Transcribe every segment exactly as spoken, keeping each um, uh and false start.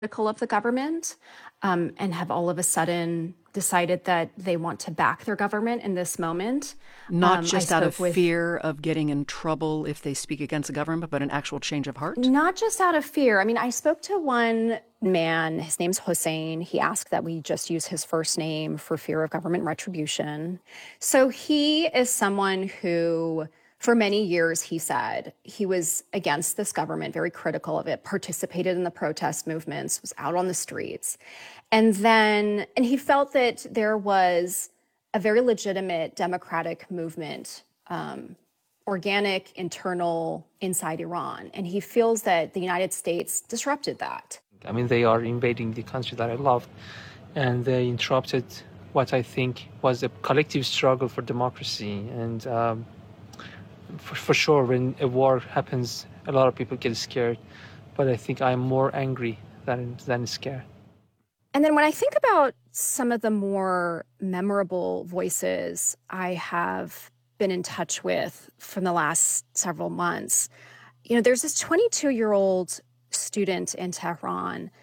critical of the government um, and have all of a sudden decided that they want to back their government in this moment. Not Um, I just out of spoke with fear of getting in trouble if they speak against the government, but an actual change of heart? Not just out of fear. I mean, I spoke to one man, his name's Hossein. He asked that we just use his first name for fear of government retribution. So he is someone who, for many years, he said he was against this government, very critical of it, participated in the protest movements, was out on the streets. And then, and he felt that there was a very legitimate democratic movement, um, organic, internal, inside Iran. And he feels that the United States disrupted that. I mean, they are invading the country that I loved, and they interrupted what I think was a collective struggle for democracy. And um, for, for sure, when a war happens, a lot of people get scared. But I think I'm more angry than, than scared. And then when I think about some of the more memorable voices I have been in touch with from the last several months, you know, there's this twenty-two-year-old student in Tehran.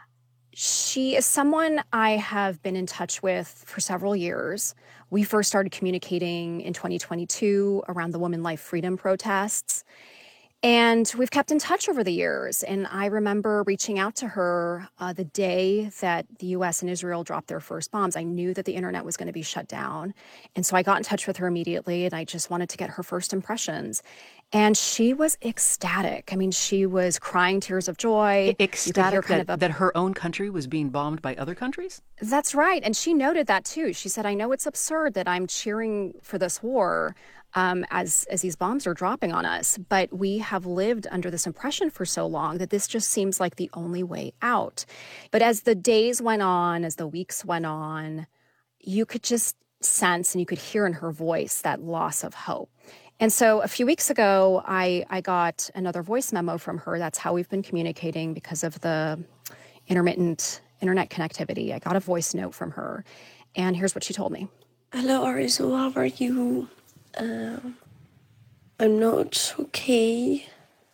She is someone I have been in touch with for several years. We first started communicating in twenty twenty-two around the Women Life Freedom protests. And we've kept in touch over the years. And I remember reaching out to her uh, the day that the U S and Israel dropped their first bombs. I knew that the internet was going to be shut down. And so I got in touch with her immediately, and I just wanted to get her first impressions. And she was ecstatic. I mean, she was crying tears of joy. Ecstatic kind that, of a, that her own country was being bombed by other countries? That's right. And she noted that too. She said, I know it's absurd that I'm cheering for this war um, as, as these bombs are dropping on us, but we have lived under this impression for so long that this just seems like the only way out. But as the days went on, as the weeks went on, you could just sense and you could hear in her voice that loss of hope. And so a few weeks ago, I, I got another voice memo from her. That's how we've been communicating because of the intermittent internet connectivity. I got a voice note from her, and here's what she told me. Hello, Arzu, how are you? Uh, I'm not okay.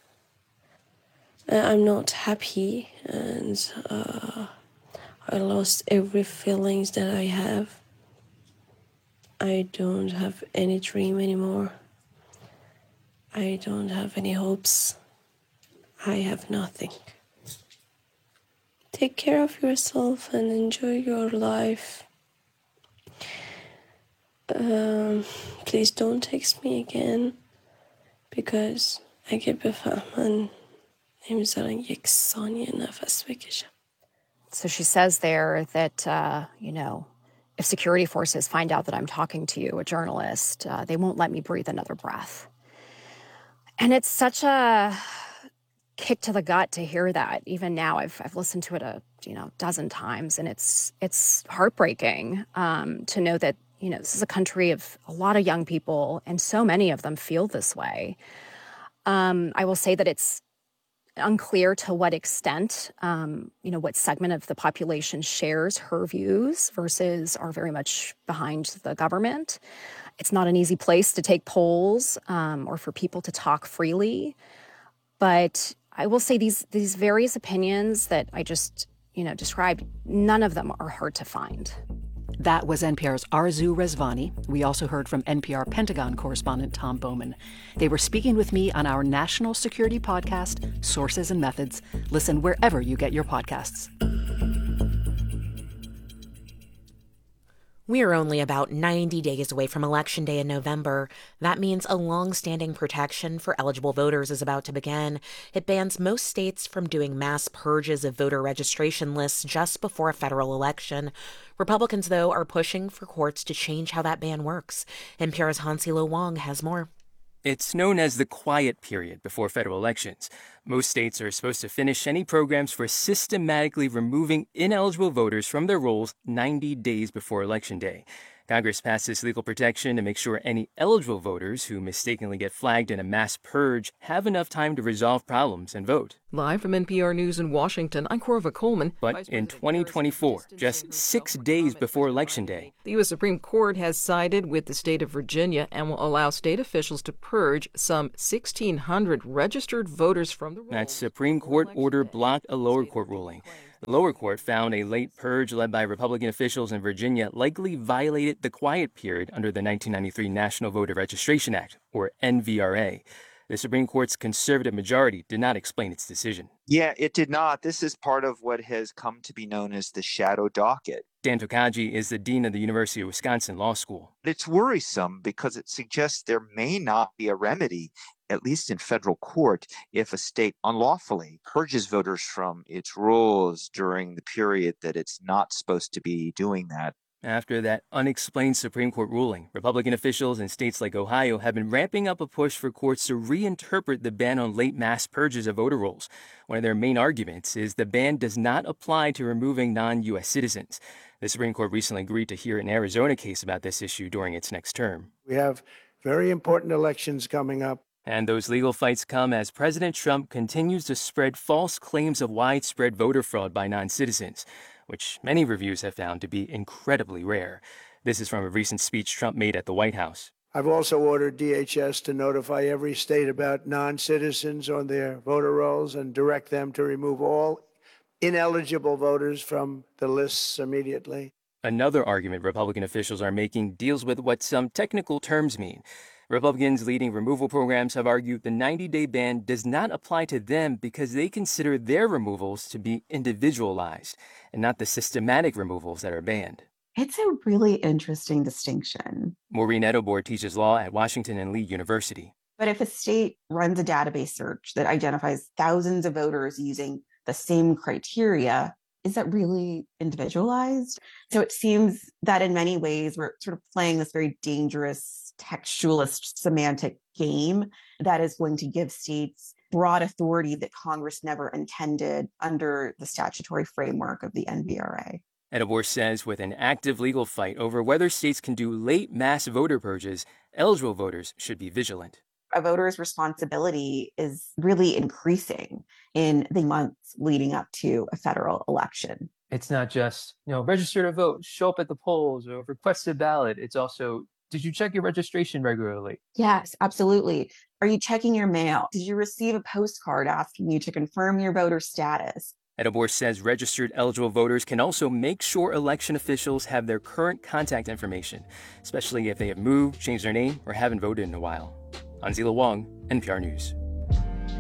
Uh, I'm not happy, and uh, I lost every feelings that I have. I don't have any dream anymore. I don't have any hopes. I have nothing. Take care of yourself and enjoy your life. Um, please don't text me again because اگه بفهمن نمیذارن یک ثانیه نفس بکشم. So she says there that, uh, you know, if security forces find out that I'm talking to you, a journalist, uh, they won't let me breathe another breath. And it's such a kick to the gut to hear that. Even now, I've I've listened to it a you know dozen times, and it's it's heartbreaking um, to know that you know this is a country of a lot of young people, and so many of them feel this way. Um, I will say that it's unclear to what extent, um, you know, what segment of the population shares her views versus are very much behind the government. It's not an easy place to take polls um, or for people to talk freely. But I will say these these various opinions that I just, you know, described, none of them are hard to find. That was N P R's Arzu Rezvani. We also heard from N P R Pentagon correspondent Tom Bowman. They were speaking with me on our national security podcast, Sources and Methods. Listen wherever you get your podcasts. We are only about ninety days away from Election Day in November. That means a long-standing protection for eligible voters is about to begin. It bans most states from doing mass purges of voter registration lists just before a federal election. Republicans, though, are pushing for courts to change how that ban works. N P R's Hansilo Wong has more. It's known as the quiet period before federal elections. Most states are supposed to finish any programs for systematically removing ineligible voters from their rolls ninety days before Election Day. Congress passed this legal protection to make sure any eligible voters who mistakenly get flagged in a mass purge have enough time to resolve problems and vote. Live from N P R News in Washington, I'm Corva Coleman. But in twenty twenty-four, just six days before Election Day, the U S Supreme Court has sided with the state of Virginia and will allow state officials to purge some sixteen hundred registered voters from the rolls. That Supreme Court order blocked a lower court ruling. The lower court found a late purge led by Republican officials in Virginia likely violated the quiet period under the nineteen ninety-three National Voter Registration Act, or N V R A. The Supreme Court's conservative majority did not explain its decision. Yeah, it did not. This is part of what has come to be known as the shadow docket. Dan Tokaji is the dean of the University of Wisconsin Law School. It's worrisome because it suggests there may not be a remedy, at least in federal court, if a state unlawfully purges voters from its rolls during the period that it's not supposed to be doing that. After that unexplained Supreme Court ruling, Republican officials in states like Ohio have been ramping up a push for courts to reinterpret the ban on late mass purges of voter rolls. One of their main arguments is the ban does not apply to removing non-U S citizens. The Supreme Court recently agreed to hear an Arizona case about this issue during its next term. We have very important elections coming up. And those legal fights come as President Trump continues to spread false claims of widespread voter fraud by non-citizens, which many reviews have found to be incredibly rare. This is from a recent speech Trump made at the White House. I've also ordered D H S to notify every state about non-citizens on their voter rolls and direct them to remove all ineligible voters from the lists immediately. Another argument Republican officials are making deals with what some technical terms mean. Republicans leading removal programs have argued the ninety-day ban does not apply to them because they consider their removals to be individualized and not the systematic removals that are banned. It's a really interesting distinction. Maureen Edelborn teaches law at Washington and Lee University. But if a state runs a database search that identifies thousands of voters using the same criteria, is that really individualized? So it seems that in many ways we're sort of playing this very dangerous textualist semantic game that is going to give states broad authority that Congress never intended under the statutory framework of the N V R A. Edelborn says with an active legal fight over whether states can do late mass voter purges, eligible voters should be vigilant. A voter's responsibility is really increasing in the months leading up to a federal election. It's not just, you know, register to vote, show up at the polls, or request a ballot. It's also, did you check your registration regularly? Yes, absolutely. Are you checking your mail? Did you receive a postcard asking you to confirm your voter status? Edelborn says registered eligible voters can also make sure election officials have their current contact information, especially if they have moved, changed their name, or haven't voted in a while. Anzila Wong, N P R News.